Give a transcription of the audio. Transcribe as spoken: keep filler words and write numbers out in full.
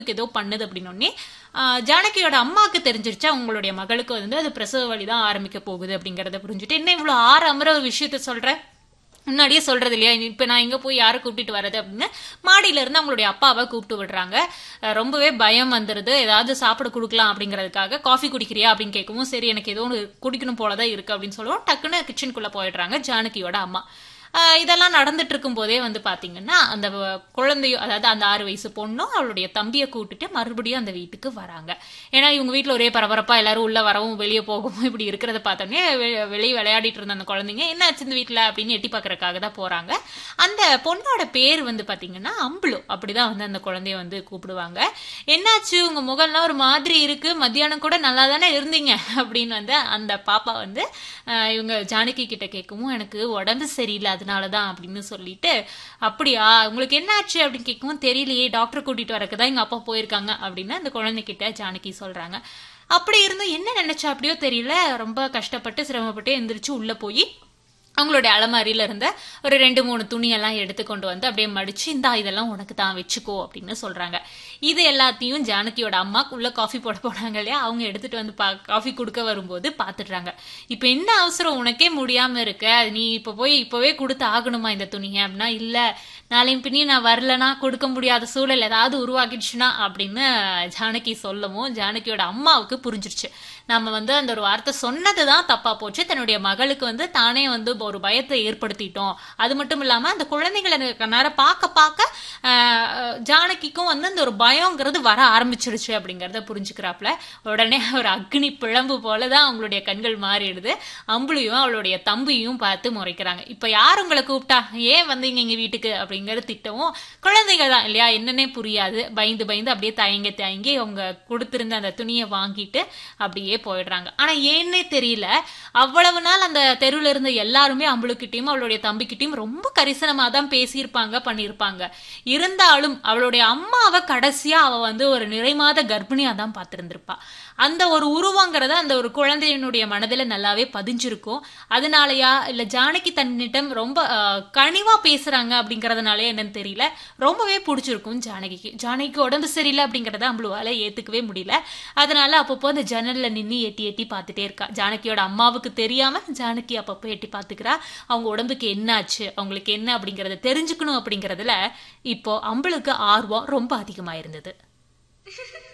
ஏதோ பண்ணுது அப்படின்னே ஜானகியோட அம்மாவுக்கு தெரிஞ்சிருச்சா உங்களுடைய மகளுக்கு வந்து அது பிரசவ வழிதான் ஆரம்பிக்க போகுது அப்படிங்கறத புரிஞ்சுட்டு என்ன இவ்வளவு ஆறு அமர ஒரு விஷயத்த சொல்ற முன்னாடியே சொல்றது இல்லையா இப்ப நான் இங்க போய் யாரை கூப்பிட்டு வர்றது அப்படின்னு மாடியில இருந்து அவங்களுடைய அப்பாவை கூப்பிட்டு விடுறாங்க. ரொம்பவே பயம் வந்துருது. ஏதாவது சாப்பிட கொடுக்கலாம் அப்படிங்கறதுக்காக காஃபி குடிக்கிறியா அப்படின்னு கேட்கவும் சரி எனக்கு ஏதோ குடிக்கணும் போலதான் இருக்கு அப்படின்னு சொல்லுவோம். டக்குன்னு கிச்சனுக்குள்ள போயிடுறாங்க ஜானகியோட அம்மா. இதெல்லாம் நடந்துட்டு இருக்கும் போதே வந்து பாத்தீங்கன்னா அந்த குழந்தையும் அதாவது அந்த ஆறு வயசு பொண்ணும் அவளுடைய தம்பியை கூட்டிட்டு மறுபடியும் அந்த வீட்டுக்கு வராங்க. ஏன்னா இவங்க வீட்டுல ஒரே பரபரப்பா எல்லாரும் உள்ள வரவும் வெளியே போகவும் இப்படி இருக்கிறத பார்த்தோன்னே வெளியே விளையாடிட்டு இருந்த அந்த குழந்தைங்க என்ன ஆச்சு இந்த வீட்டுல அப்படின்னு எட்டி பாக்குறதுக்காக தான் போறாங்க. அந்த பொண்ணோட பேர் வந்து பாத்தீங்கன்னா அம்புலு. அப்படிதான் வந்து அந்த குழந்தைய வந்து கூப்பிடுவாங்க. என்னாச்சு உங்க முகம்லாம் ஒரு மாதிரி இருக்கு, மத்தியானம் கூட நல்லா தானே இருந்தீங்க அப்படின்னு வந்து அந்த பாப்பா வந்து இவங்க ஜானகி கிட்ட கேட்கவும் எனக்கு உடம்பு சரியில்லை அதனாலதான் அப்படின்னு சொல்லிட்டு அப்படியா உங்களுக்கு என்ன ஆச்சு அப்படின்னு கேட்கவும் தெரியலையே டாக்டர் கூட்டிட்டு வரக்குதான் எங்க அப்பா போயிருக்காங்க அப்படின்னு அந்த குழந்தை கிட்ட ஜானகி சொல்றாங்க. அப்படி இருந்து என்ன நினைச்சா அப்படியோ தெரியல ரொம்ப கஷ்டப்பட்டு சிரமப்பட்டு எந்திரிச்சு உள்ள போய் அவங்களுடைய அலமாரியில இருந்த ஒரு ரெண்டு மூணு துணியெல்லாம் எடுத்து கொண்டு வந்து அப்படியே மடிச்சு இந்தா இதெல்லாம் உனக்கு தான் வச்சுக்கோ அப்படின்னு சொல்றாங்க. இது எல்லாத்தையும் ஜானகியோட அம்மா உள்ள காஃபி போட போனாங்க இல்லையா அவங்க எடுத்துட்டு வந்து காஃபி கொடுக்க வரும்போது பாத்துடுறாங்க. இப்ப என்ன அவசரம் உனக்கே முடியாம இருக்க நீ இப்ப போய் இப்பவே கொடுத்து ஆகணுமா இந்த துணியை அப்படின்னா இல்ல நாளையும் பின்னி நான் வரலனா கொடுக்க முடியாத சூழல் ஏதாவது உருவாக்கிடுச்சுன்னா அப்படின்னு ஜானகி சொல்லவும் ஜானகியோட அம்மாவுக்கு புரிஞ்சிருச்சு நம்ம வந்து அந்த ஒரு வார்த்தை சொன்னதுதான் தப்பா போச்சு. தன்னுடைய மகளுக்கு வந்து தானே வந்து ஒரு பயத்தை ஏற்படுத்திட்டோம். அது மட்டும் இல்லாம அந்த குழந்தைகளை நேரம் பார்க்க பார்க்க ஜானகிக்கும் வந்து அந்த ஒரு பயங்கிறது வர ஆரம்பிச்சிருச்சு அப்படிங்கறத புரிஞ்சுக்கிறாப்ல. உடனே ஒரு அக்னி பிழம்பு போலதான் அவங்களுடைய கண்கள் மாறிடுது. அம்புலியும் அவளுடைய தம்பியும் பார்த்து முறைக்கிறாங்க. இப்ப யார் உங்களை கூப்பிட்டா ஏன் வந்தீங்க எங்க வீட்டுக்கு அப்படிங்கறது திட்டவும் குழந்தைகள் தான் இல்லையா என்னன்னே புரியாது பயந்து பயந்து அப்படியே தயங்கி தயங்கி அவங்க கொடுத்திருந்த அந்த துணியை வாங்கிட்டு அப்படியே போயிடுறாங்க. ஆனா ஏன்னே தெரியல அவ்வளவு நாள் அந்த தெருவில் இருந்த எல்லாருமே அம்பளுக்கிட்டையும் அவளுடைய தம்பிக்கிட்டையும் ரொம்ப கரிசனமா தான் பேசியிருப்பாங்க பண்ணியிருப்பாங்க. இருந்தாலும் அவளுடைய அம்மாவை கடைசியா அவ வந்து ஒரு நிறைமாத கர்ப்பிணியா தான் பார்த்திருந்திருப்பா. அந்த ஒரு உருவங்கிறத அந்த ஒரு குழந்தையினுடைய மனதில நல்லாவே பதிஞ்சிருக்கும். அதனாலயா இல்ல ஜானகி தன்னிடம் ரொம்ப கனிவா பேசுறாங்க அப்படிங்கறதுனாலே என்னன்னு தெரியல ரொம்பவே பிடிச்சிருக்கும் ஜானகிக்கு. ஜானகிக்கு உடம்பு சரியில்லை அப்படிங்கறத அம்பளுவால ஏத்துக்கவே முடியல. அதனால அப்பப்போ அந்த ஜன்னல்ல நின்று எட்டி எட்டி பார்த்துட்டே இருக்கா. ஜானகியோட அம்மாவுக்கு தெரியாம ஜானகி அப்பப்போ எட்டி பார்த்துக்கிறா. அவங்க உடம்புக்கு என்ன ஆச்சு அவங்களுக்கு என்ன அப்படிங்கறத தெரிஞ்சுக்கணும் அப்படிங்கறதுல இப்போ அம்பளுக்கு ஆர்வம் ரொம்ப அதிகமா இருந்தது.